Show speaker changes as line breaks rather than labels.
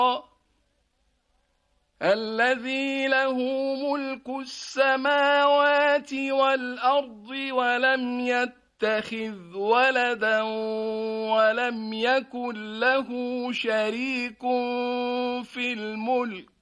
الذي له ملك السماوات والأرض ولم يتخذ ولدا ولم يكن له شريك في الملك